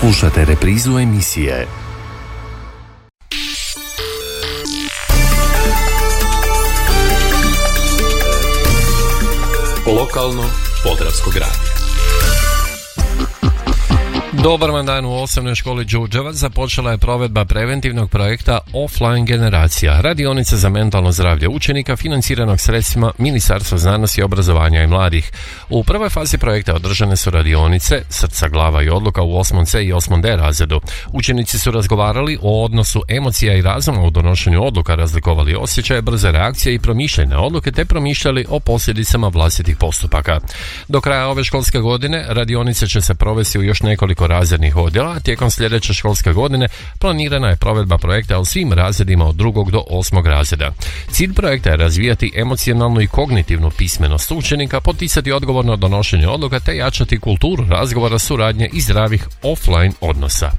Slušate reprizu emisije Lokalno Podravskog radija. Dobar vam dan. U osnovnoj školi Đurđevac započela je provedba preventivnog projekta Offline generacija, radionica za mentalno zdravlje učenika financiranog sredstvima Ministarstva znanosti, obrazovanja i mladih. U prvoj fazi projekta održane su radionice Srca, glava i odluka u 8C i 8D razredu. Učenici su razgovarali o odnosu emocija i razuma u donošenju odluka, razlikovali osjećaje, brze reakcije i promišljene odluke te promišljali o posljedicama vlastitih postupaka. Do kraja ove školske godine radionice će se provesti u još nekoliko razrednih odjela, a tijekom sljedeće školske godine planirana je provedba projekta u svim razredima od 2. do 8. razreda. Cilj projekta je razvijati emocionalnu i kognitivnu pismenost učenika, poticati odgovorno donošenje odluka te jačati kulturu razgovora, suradnje i zdravih offline odnosa.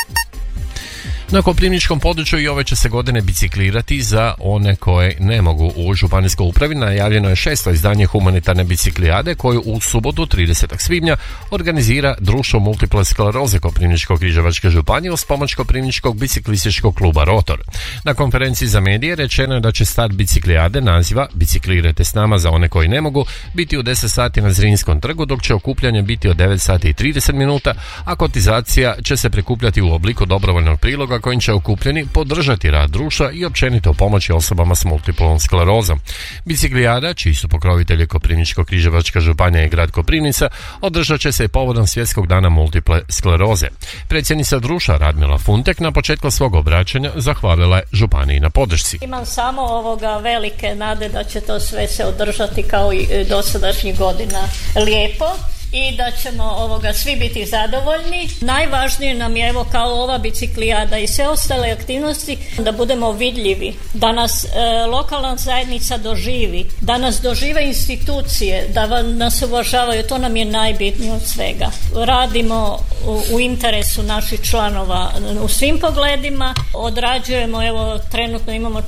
Na koprivničkom području i ove će se godine biciklirati za one koje ne mogu. U županijskoj upravi najavljeno je 6. izdanje humanitarne biciklijade koju u subotu 30. svibnja organizira Društvo multiple skleroze Koprivničko-križevačke županije uz pomoć Koprivničkog biciklističkog kluba Rotor. Na konferenciji za medije rečeno je da će start biciklijade naziva Biciklirajte s nama za one koji ne mogu biti u 10 sati na Zrinskom trgu, dok će okupljanje biti od 9 sati i 30 minuta, a kotizacija će se prikupljati u obliku dobrovoljnog priloga kojim će okupljeni podržati rad društva i općenito pomoći osobama s multiplom sklerozom. Biciklijada, čiji su pokrovitelji Koprivničko-križevačka županija i grad Koprivnica, održat će se i povodom Svjetskog dana multiple skleroze. Predsjednica društva Radmila Funtek na početku svog obraćanja zahvalila je županiji na podršci. Imam samo velike nade da će to sve se održati kao i dosadašnjih godina lijepo i da ćemo svi biti zadovoljni. Najvažnije nam je kao ova biciklijada i sve ostale aktivnosti da budemo vidljivi, da nas lokalna zajednica doživi, da nas dožive institucije, da nas uvažavaju, to nam je najbitnije od svega. Radimo u interesu naših članova u svim pogledima, odrađujemo, trenutno imamo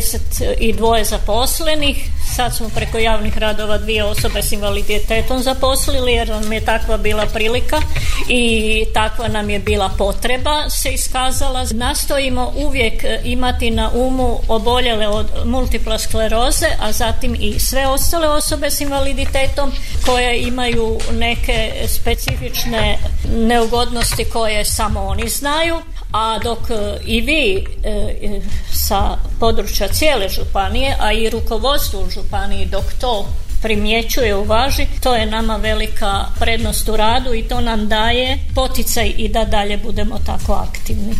42 zaposlenih, sad smo preko javnih radova 2 osobe s invaliditetom zaposlili jer nam je takva bila prilika i takva nam je bila potreba se iskazala. Nastojimo uvijek imati na umu oboljele od multiple skleroze, a zatim i sve ostale osobe s invaliditetom koje imaju neke specifične neugodnosti koje samo oni znaju, a dok i vi sa područja cijele županije, a i rukovodstvo u županiji dok to primjećuje, uvaži, to je nama velika prednost u radu i to nam daje poticaj i da dalje budemo tako aktivni.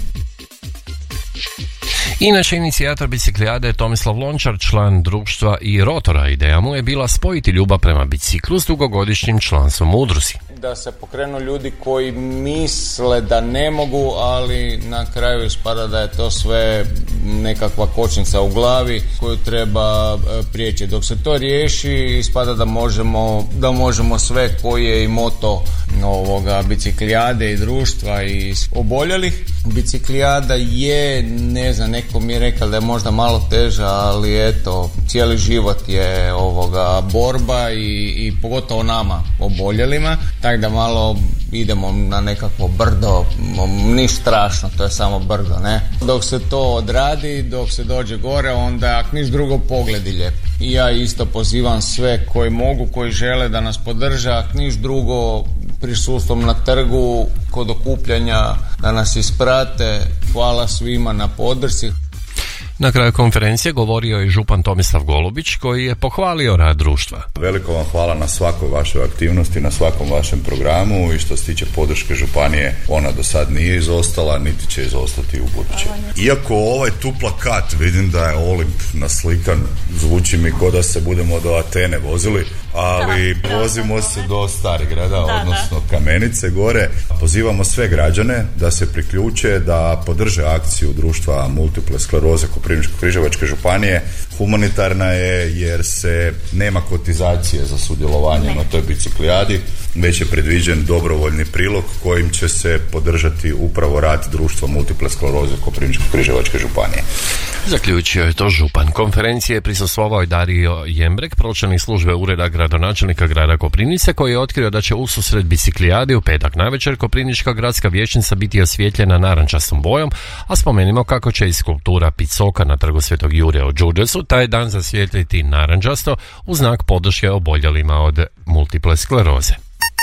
Inače, inicijator biciklijade je Tomislav Lončar, član društva i Rotora. Ideja mu je bila spojiti ljubav prema biciklu s dugogodišnjim članstvom u udruzi. Da se pokrenu ljudi koji misle da ne mogu, ali na kraju ispada da je to sve nekakva kočnica u glavi koju treba prijeći. Dok se to riješi, ispada da možemo sve, koji je i moto biciklijade i društva i oboljelih. Biciklijada je, ne znam, neko mi je rekao da je možda malo teža, ali eto, cijeli život je borba i pogotovo nama oboljelima, tako da malo idemo na nekakvo brdo, ništa strašno, to je samo brdo, ne? Dok se to odradi, dok se dođe gore, onda ako niš drugo pogledi lijep. I ja isto pozivam sve koji mogu, koji žele da nas podrže, ako niš drugo prisustvom na trgu, kod okupljanja, da nas isprate. Hvala svima na podršci. Na kraju konferencije govorio je župan Tomislav Golubić koji je pohvalio rad društva. Veliko vam hvala na svakoj vašoj aktivnosti, na svakom vašem programu i što se tiče podrške županije, ona do sad nije izostala, niti će izostati u buduće. Iako ovaj tu plakat vidim da je Olimp naslikan, zvuči mi kao da se budemo do Atene vozili, ali vozimo se do Starigrada, odnosno Kamenice gore. Pozivamo sve građane da se priključe, da podrže akciju društva multiple skleroze Koprivničko-križevačke županije Humanitarna je jer se nema kotizacije za sudjelovanje na toj biciklijadi, već je predviđen dobrovoljni prilog kojim će se podržati upravo rad društva multiple skleroze Koprivničko-križevačke županije. Zaključio je to župan. Konferencije je prisustvovao i Dario Jembrek, pročelnik službe ureda gradonačelnika grada Koprivnice, koji je otkrio da će ususret biciklijadi u petak navečer Koprivnička gradska vijećnica biti osvjetljena narančastom bojom, a spomenimo kako će i skulptura Picoka na trgu Svetog Jurija u Đurđevcu taj dan zasvijetliti narančasto u znak podrške oboljelima od multiple skleroze.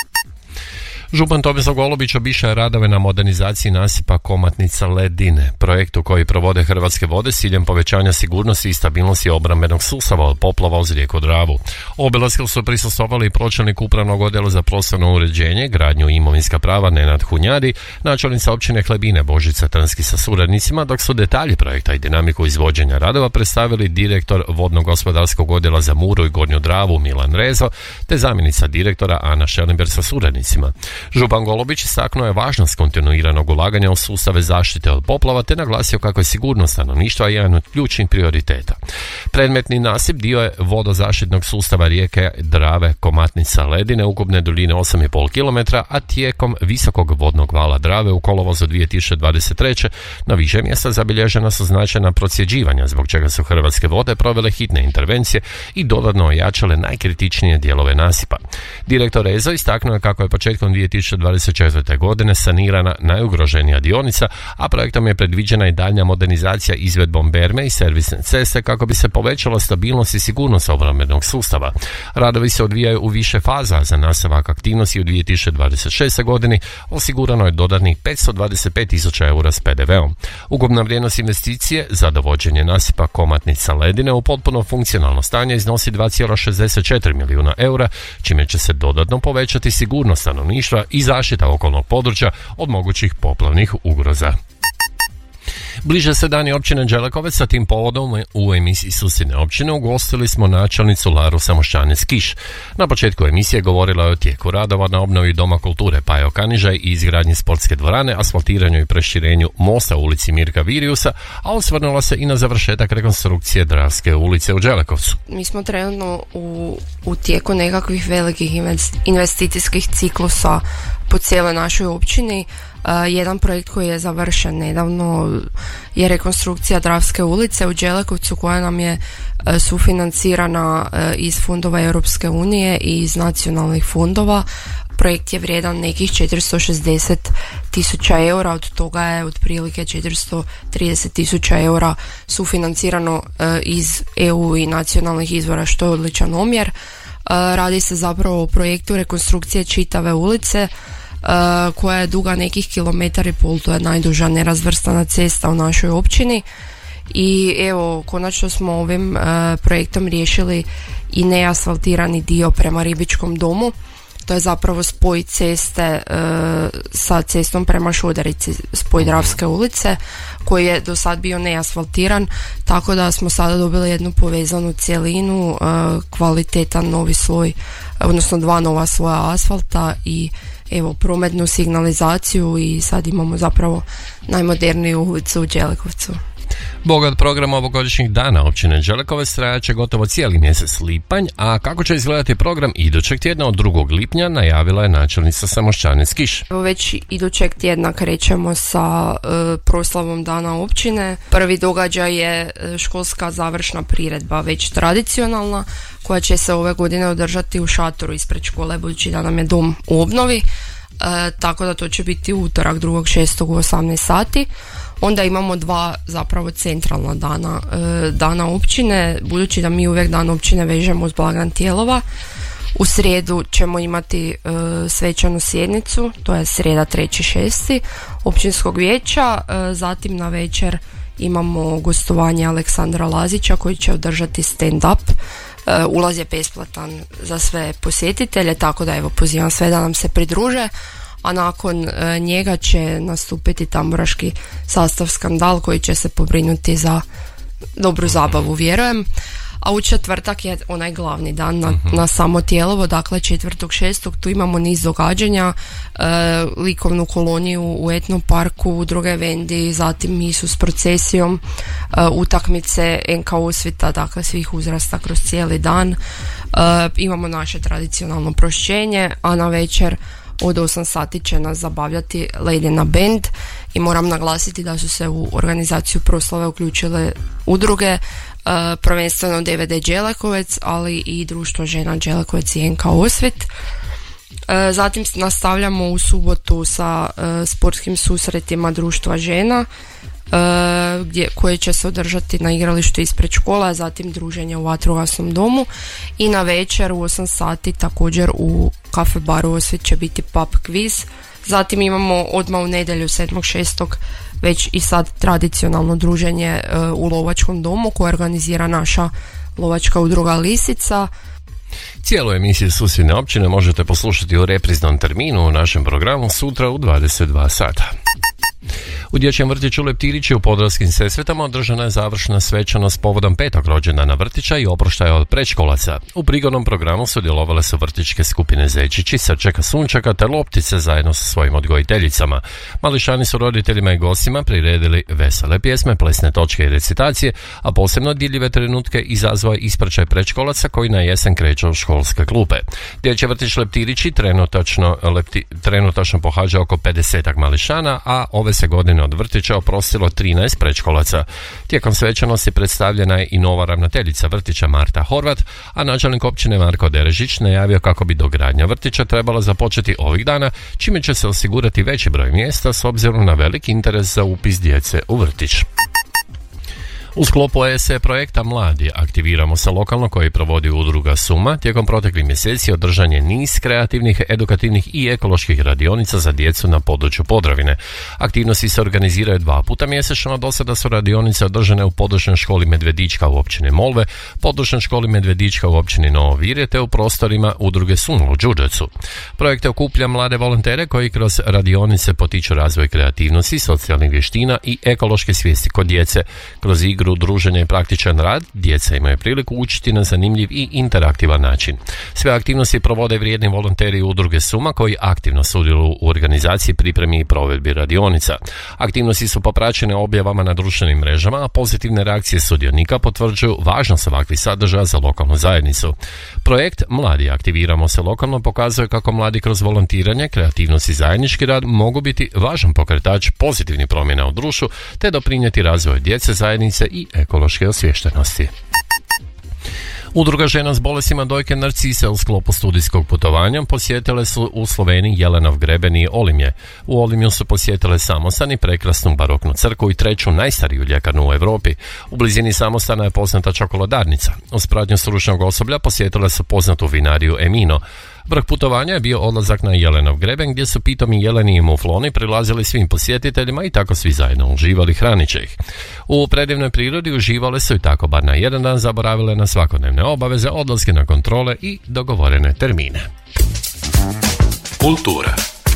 Župan Tomislav Golubić obišao je radove na modernizaciji nasipa Komatnica Ledine, projektu koji provode Hrvatske vode s ciljem povećanja sigurnosti i stabilnosti obrambenog sustava od poplava uz rijeku Dravu. Obilasku su prisustvovali i pročelnik Upravnog odjela za prostorno uređenje, gradnju i imovinska prava Nenad Hunjadi, načelnica općine Klebine Božica Trnski sa suradnicima, dok su detalji projekta i dinamiku izvođenja radova predstavili direktor Vodno-gospodarskog odjela za Muru i Gornju Dravu Milan Rezo, te zamjenica direktora Ana Šelimber sa suradnicima. Župan Golubić istaknuo je važnost kontinuiranog ulaganja u sustave zaštite od poplava te naglasio kako je sigurnost stanovništva jedan od ključnih prioriteta. Predmetni nasip dio je vodozaštitnog sustava rijeke Drave Komatnica Ledine ukupne duljine 8,5 km, a tijekom visokog vodnog vala Drave u kolovozu 2023. na više mjesta zabilježena su značajna procjeđivanja, zbog čega su Hrvatske vode provele hitne intervencije i dodatno ojačale najkritičnije dijelove nasipa. Direktor Rezo istaknuo je kako je početkom 2024. godine sanirana najugroženija dionica, a projektom je predviđena i daljnja modernizacija izvedbom berme i servisne ceste kako bi se povećala stabilnost i sigurnost obrambenog sustava. Radovi se odvijaju u više faza. Za nastavak aktivnosti u 2026. godini osigurano je dodatnih 525.000 eura s PDV-om. Ukupna vrijednost investicije za dovođenje nasipa Komatnica Ledine u potpuno funkcionalno stanje iznosi 2,64 milijuna eura, čime će se dodatno povećati sigurnost stanovništva i zaštita okolnog područja od mogućih poplavnih ugroza. Bliže se dani općine Đelekovec, sa tim povodom u emisiji Susjedne općine ugostili smo načelnicu Laru Samošćanec-Kiš. Na početku emisije govorila je o tijeku radova na obnovi Doma kulture Pajo Kanižaj i izgradnji sportske dvorane, asfaltiranju i proširenju mosta u ulici Mirka Viriusa, a osvrnula se i na završetak rekonstrukcije Dravske ulice u Đelekovcu. Mi smo trenutno u tijeku nekakvih velikih investicijskih ciklusa po cijeloj našoj općini. Jedan projekt koji je završen nedavno je rekonstrukcija Dravske ulice u Đelekovcu, koja nam je sufinancirana iz fondova Europske unije i iz nacionalnih fondova. Projekt je vrijedan nekih 460.000 eura, od toga je otprilike 430.000 eura sufinancirano iz EU i nacionalnih izvora, što je odličan omjer. Radi se zapravo o projektu rekonstrukcije čitave ulice, koja je duga nekih 1,5 km, to je najduža nerazvrstana cesta u našoj općini. I evo, konačno smo ovim projektom riješili i neasfaltirani dio prema Ribičkom domu. To je zapravo spoj ceste sa cestom prema Šudarici, spoj Dravske ulice, koji je do sad bio neasfaltiran, tako da smo sada dobili jednu povezanu cjelinu, kvalitetan novi sloj, odnosno 2 nova sloja asfalta i evo prometnu signalizaciju, i sad imamo zapravo najmoderniju ulicu u Đelekovcu. Bogat program ovogodišnjih dana općine Đelekovec trajaće gotovo cijeli mjesec lipanj, a kako će izgledati program idućeg tjedna od 2. lipnja najavila je načelnica Samošćanec-Kiš. Već idućeg tjedna krećemo sa proslavom dana općine. Prvi događaj je školska završna priredba, već tradicionalna, koja će se ove godine održati u šatoru ispred škole, budući da nam je dom u obnovi, tako da to će biti utorak 2.6. u 18 sati. Onda imamo 2 zapravo centralna dana općine, budući da mi uvijek dan općine vežemo uz blagdan Tijelova. U srijedu ćemo imati svečanu sjednicu, to je srijeda 3.6. općinskog vijeća, zatim na večer imamo gostovanje Aleksandra Lazića koji će održati stand-up. Ulaz je besplatan za sve posjetitelje, tako da evo pozivam sve da nam se pridruže. A nakon njega će nastupiti tamburaški sastav Skandal, koji će se pobrinuti za dobru zabavu, vjerujem. a u četvrtak je onaj glavni dan na samo Tijelovo, dakle 4.6. tu imamo niz događanja, likovnu koloniju u etnom parku, udruge Vendi, zatim misu s procesijom, utakmice NK Osvita, dakle svih uzrasta kroz cijeli dan. Imamo naše tradicionalno prošćenje, a na večer od 8 sati će nas zabavljati Ledina band i moram naglasiti da su se u organizaciju proslave uključile udruge, prvenstveno DVD Đelekovec, ali i Društvo žena Đelekovec i NK Osvit. Zatim nastavljamo u subotu sa sportskim susretima Društva žena, koje će se održati na igralištu ispred škola, zatim druženje u vatrogasnom domu i na večer u 8 sati također u kafe baru Osvit će biti pub quiz. Zatim imamo odmah u nedjelju 7.6. već i sad tradicionalno druženje u lovačkom domu koje organizira naša lovačka udruga Lisica. Cijelu emisiju Susjedne općine možete poslušati u repriznom terminu u našem programu sutra u 22 sata. U dječjem vrtiću Leptirići u Podravskim Sesvetama održana je završna svečanost povodom 5. rođendana vrtića i oproštaja od predškolaca. U prigodnom programu sudjelovale su vrtićke skupine Zečići, Srčeka Sunčaka te Loptice zajedno sa svojim odgojiteljicama. Mališani su roditeljima i gostima priredili vesele pjesme, plesne točke i recitacije, a posebno dirljive trenutke izazvao je ispraćaj predškolaca koji na jesen kreću u školske klupe. Dječji vrtić Leptirići trenutačno pohađa oko 50 mališana, a ove se godine od vrtića oprostilo 13 predškolaca. Tijekom svečanosti predstavljena je i nova ravnateljica vrtića Marta Horvat, a načelnik općine Marko Derežić najavio kako bi dogradnja vrtića trebala započeti ovih dana, čime će se osigurati veći broj mjesta s obzirom na veliki interes za upis djece u vrtić. U sklopu ESE projekta Mladi aktiviramo se lokalno koji provodi udruga Suma. Tijekom proteklih mjeseci održan je niz kreativnih, edukativnih i ekoloških radionica za djecu na području Podravine. Aktivnosti se organiziraju 2 puta mjesečno, do sada su radionice održane u područnoj školi Medvedička u općini Molve, područnoj školi Medvedička u općini Novo Virje te u prostorima udruge Suma u Đurđevcu. Projekt okuplja mlade volontere koji kroz radionice potiču razvoj kreativnosti, socijalnih vještina i ekološke svijesti kod djece. Kroz igru, druženje i praktičan rad, djeca imaju priliku učiti na zanimljiv i interaktivan način. Sve aktivnosti provode vrijedni volonteri udruge Suma koji aktivno sudjeluju u organizaciji, pripremi i provedbi radionica. Aktivnosti su popraćene objavama na društvenim mrežama, a pozitivne reakcije sudionika potvrđuju važnost ovakvih sadržaja za lokalnu zajednicu. Projekt Mladi aktiviramo se lokalno pokazuje kako mladi kroz volontiranje, kreativnost i zajednički rad mogu biti važan pokretač pozitivnih promjena u društvu te doprinijeti razvoju djece, zajednice i ekološke osviještenosti. Udruga žena s bolestima dojke Narcise u sklopu studijskog putovanja posjetile su u Sloveniji Jelenov greben i Olimje. U Olimju su posjetile samostan i prekrasnu baroknu crkvu i 3. najstariju ljekarnu u Europi. U blizini samostana je poznata čokoladarnica. Uz pratnju stručnog osoblja posjetile su poznatu vinariju Emino. Vrh putovanja je bio odlazak na Jelenov greben gdje su pitomi jeleni i mufloni prilazili svim posjetiteljima i tako svi zajedno uživali hraniće ih. U predivnoj prirodi uživale su i tako bar na jedan dan zaboravile na svakodnevne obaveze, odlaske na kontrole i dogovorene termine. Kultura.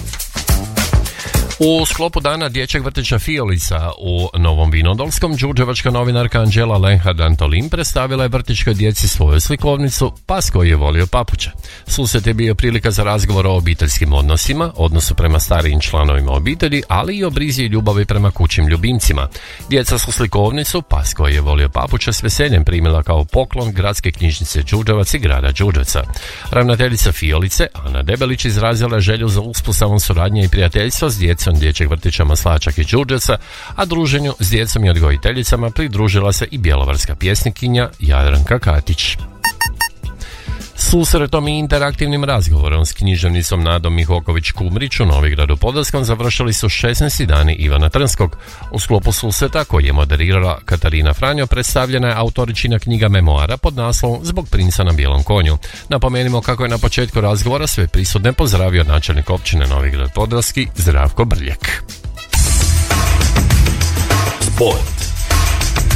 U sklopu dana dječjeg vrtića Fiolica u Novom Vinodolskom, đurđevačka novinarka Anđela Lenhard-Antolin predstavila je vrtićkoj djeci svoju slikovnicu Pas koji je volio papuče. Susret je bio prilika za razgovor o obiteljskim odnosima, odnosu prema starijim članovima obitelji, ali i o brizi i ljubavi prema kućnim ljubimcima. Djeca su slikovnicu Pas koji je volio papuče s veseljem primila kao poklon Gradske knjižnice Đurđevac i grada Đurđevca. Ravnateljica Fiolice, Ana Debelić, izrazila je želju za uspostavom suradnje i prijateljstva s djecom dječjeg vrtića Maslačak i Đurđevca, a druženju s djecom i odgojiteljicama pridružila se i bjelovarska pjesnikinja Jadranka Katić. Susretom i interaktivnim razgovorom s književnicom Nadom Mihoković-Kumrić u Novigradu Podravskom završili su 16. dani Ivana Trnskog. U sklopu susreta koji je moderirala Katarina Franjo predstavljena je autoričina knjiga memoara pod naslovom Zbog princa na bijelom konju. Napomenimo kako je na početku razgovora sve prisutne pozdravio načelnik općine Novigrad Podravski Zdravko Brljek. Sport.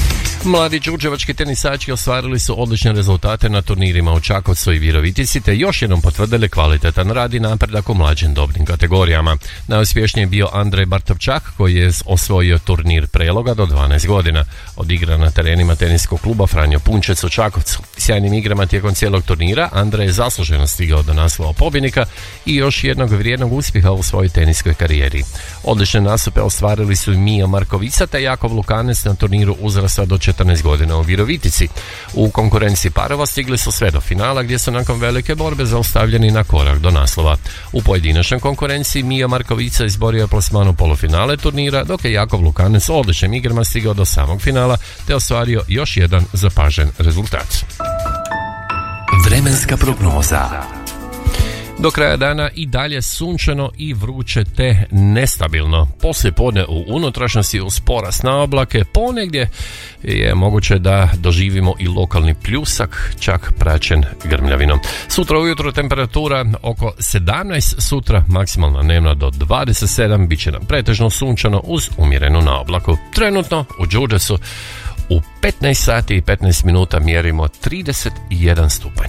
Mladi đurđevački tenisači ostvarili su odlične rezultate na turnirima u Čakovcu i Virovitici te još jednom potvrdili kvalitetan rad i napredak u mlađim dobnim kategorijama. Najuspješniji je bio Andrej Bartovčak koji je osvojio turnir Preloga do 12 godina. Odigra na terenima teniskog kluba Franjo Punčec u Čakovcu. Sjajnim igrama tijekom cijelog turnira Andrej je zasluženo stigao do naslova pobjednika i još jednog vrijednog uspjeha u svojoj teniskoj karijeri. Odlične nastupe ostvarili su i Mio Markovica te Jakov Lukanec na turniru uzrasta do 14 godina u Virovitici. U konkurenciji parova stigli su sve do finala gdje su nakon velike borbe zaustavljeni na korak do naslova. U pojedinačnoj konkurenciji Mio Markovica izborio je plasman u polufinale turnira, dok je Jakov Lukanec odličnim igrama stigao do samog finala te ostvario još jedan zapažen rezultat. Vremenska prognoza. Do kraja dana i dalje sunčano i vruće te nestabilno. Poslije podne u unutrašnjosti uz porast na oblake, ponegdje je moguće da doživimo i lokalni pljusak, čak praćen grmljavinom. Sutra ujutro temperatura oko 17, sutra maksimalna dnevna do 27, bit će nam pretežno sunčano uz umjerenu na oblaku. Trenutno u Đurđevcu u 15 sati i 15 minuta mjerimo 31 stupanj.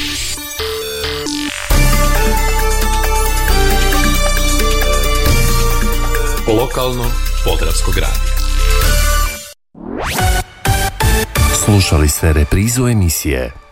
Lokalno Podravskog radija. Slušali ste reprizu emisije